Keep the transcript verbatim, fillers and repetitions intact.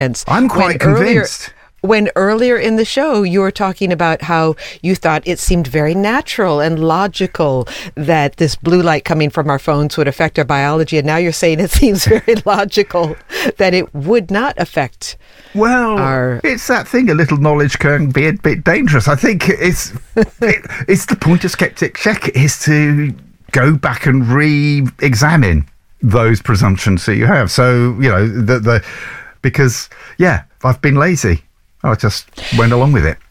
I'm quite when convinced. Earlier, when earlier in the show, you were talking about how you thought it seemed very natural and logical that this blue light coming from our phones would affect our biology. And now you're saying it seems very logical that it would not affect Well, our... it's that thing. A little knowledge can be a bit dangerous. I think it's it, it's the point of Skeptic Check is to go back and re-examine those presumptions that you have. So, you know, the, the because, yeah, I've been lazy. I just went along with it.